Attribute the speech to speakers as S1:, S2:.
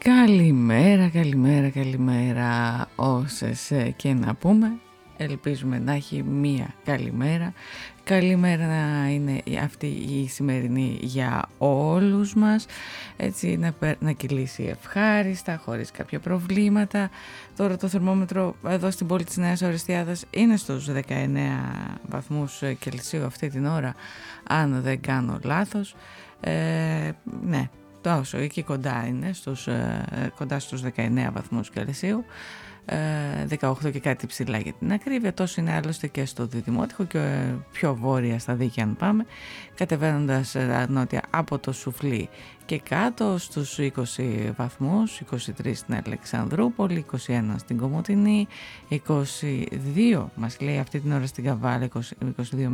S1: Καλημέρα, καλημέρα, καλημέρα όσες και να πούμε. Ελπίζουμε να έχει μία καλημέρα. Καλημέρα να είναι αυτή η σημερινή για όλους μας. Έτσι να κυλήσει ευχάριστα, χωρίς κάποια προβλήματα. Τώρα το θερμόμετρο εδώ στην πόλη της Νέας Ορεστιάδας είναι στους 19 βαθμούς Κελσίου αυτή την ώρα, αν δεν κάνω λάθος. Ναι. Τόσο, εκεί κοντά είναι, κοντά στους 19 βαθμούς Κελσίου, 18 και κάτι ψηλά για την ακρίβεια. Τόσο είναι άλλωστε και στο Δυτημότυχο και πιο βόρεια στα Δίκαια αν πάμε, κατεβαίνοντας νότια από το Σουφλί και κάτω στους 20 βαθμούς, 23 στην Αλεξανδρούπολη, 21 στην Κομοτηνή, 22 μας λέει αυτή την ώρα στην Καβάλα, 22